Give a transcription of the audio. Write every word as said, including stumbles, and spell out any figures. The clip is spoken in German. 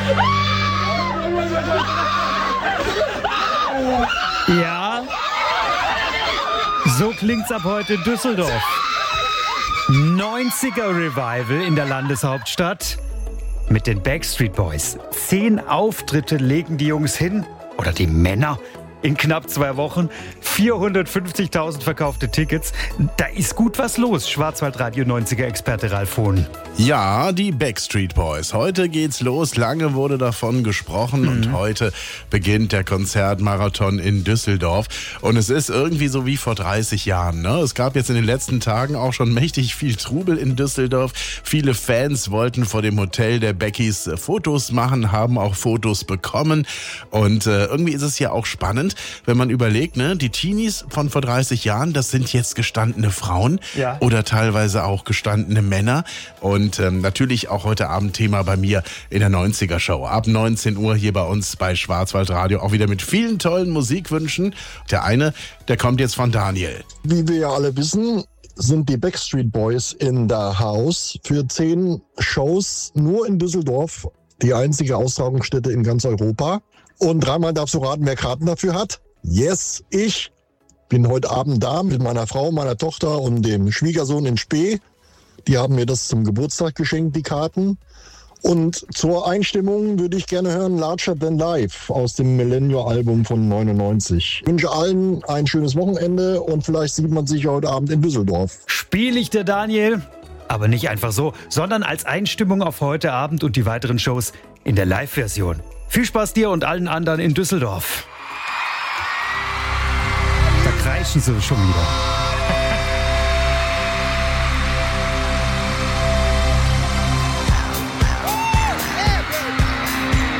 Ja, so klingt's ab heute in Düsseldorf. neunziger Revival in der Landeshauptstadt mit den Backstreet Boys. Zehn Auftritte legen die Jungs hin, oder die Männer, in knapp zwei Wochen. vierhundertfünfzigtausend verkaufte Tickets. Da ist gut was los, Schwarzwaldradio neunziger-Experte Ralf Hohn. Ja, die Backstreet Boys. Heute geht's los. Lange wurde davon gesprochen mhm. und heute beginnt der Konzertmarathon in Düsseldorf. Und es ist irgendwie so wie vor dreißig Jahren. Ne? Es gab jetzt in den letzten Tagen auch schon mächtig viel Trubel in Düsseldorf. Viele Fans wollten vor dem Hotel der Beckys Fotos machen, haben auch Fotos bekommen. Und äh, irgendwie ist es ja auch spannend, wenn man überlegt, ne, die Teenies von vor dreißig Jahren, das sind jetzt gestandene Frauen ja. oder teilweise auch gestandene Männer. Und ähm, natürlich auch heute Abend Thema bei mir in der neunziger-Show. Ab neunzehn Uhr hier bei uns bei Schwarzwaldradio. Auch wieder mit vielen tollen Musikwünschen. Der eine, der kommt jetzt von Daniel. Wie wir ja alle wissen, sind die Backstreet Boys in der House für zehn Shows nur in Düsseldorf. Die einzige Austragungsstätte in ganz Europa. Und dreimal darfst du raten, wer Karten dafür hat. Yes, ich bin heute Abend da mit meiner Frau, meiner Tochter und dem Schwiegersohn in Spee. Die haben mir das zum Geburtstag geschenkt, die Karten. Und zur Einstimmung würde ich gerne hören Larger Than Life aus dem Millennium-Album von neunundneunzig. Ich wünsche allen ein schönes Wochenende und vielleicht sieht man sich heute Abend in Düsseldorf. Spiel ich der Daniel, aber nicht einfach so, sondern als Einstimmung auf heute Abend und die weiteren Shows in der Live-Version. Viel Spaß dir und allen anderen in Düsseldorf. Da kreischen sie schon wieder.